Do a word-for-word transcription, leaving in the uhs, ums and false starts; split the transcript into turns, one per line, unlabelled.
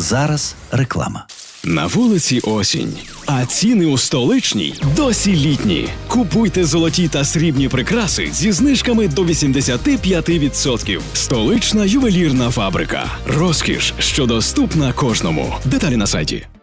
Зараз реклама.
На вулиці осінь, а ціни у столичній досі літні. Купуйте золоті та срібні прикраси зі знижками до вісімдесят п'ять відсотків. Столична ювелірна фабрика. Розкіш, що доступна кожному. Деталі на сайті.